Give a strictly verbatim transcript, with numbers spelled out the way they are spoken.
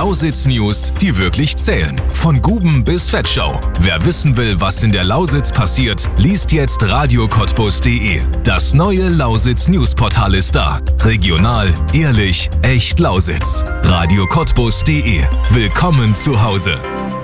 Lausitz-News, die wirklich zählen. Von Guben bis Vetschau. Wer wissen will, was in der Lausitz passiert, liest jetzt radio cottbus punkt de. Das neue Lausitz-News-Portal ist da. Regional, ehrlich, echt Lausitz. radio cottbus punkt de. Willkommen zu Hause.